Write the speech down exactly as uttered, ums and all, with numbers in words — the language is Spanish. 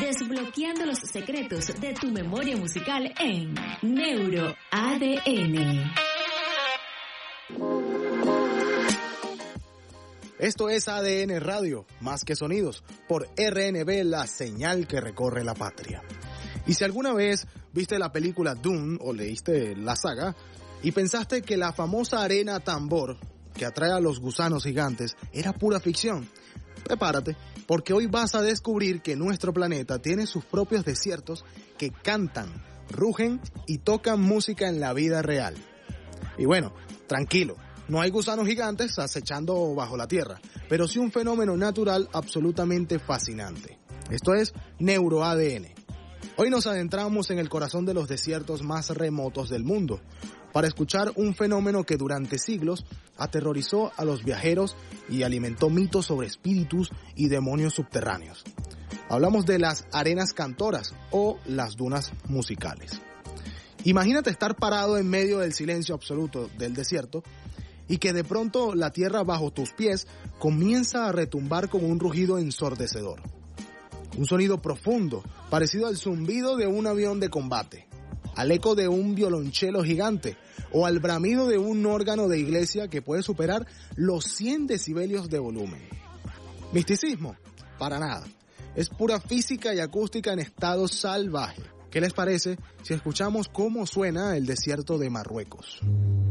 Desbloqueando los secretos de tu memoria musical en Neuro A D N. Esto es A D N Radio, más que sonidos, por R N B, la señal que recorre la patria. Y si alguna vez viste la película Dune o leíste la saga y pensaste que la famosa arena tambor que atrae a los gusanos gigantes era pura ficción, prepárate, porque hoy vas a descubrir que nuestro planeta tiene sus propios desiertos que cantan, rugen y tocan música en la vida real. Y bueno, tranquilo. No hay gusanos gigantes acechando bajo la tierra, pero sí un fenómeno natural absolutamente fascinante. Esto es Neuro A D N. Hoy nos adentramos en el corazón de los desiertos más remotos del mundo para escuchar un fenómeno que durante siglos aterrorizó a los viajeros y alimentó mitos sobre espíritus y demonios subterráneos. Hablamos de las arenas cantoras o las dunas musicales. Imagínate estar parado en medio del silencio absoluto del desierto y que de pronto la tierra bajo tus pies comienza a retumbar con un rugido ensordecedor. Un sonido profundo, parecido al zumbido de un avión de combate, al eco de un violonchelo gigante o al bramido de un órgano de iglesia que puede superar los cien decibelios de volumen. ¿Misticismo? Para nada. Es pura física y acústica en estado salvaje. ¿Qué les parece si escuchamos cómo suena el desierto de Marruecos?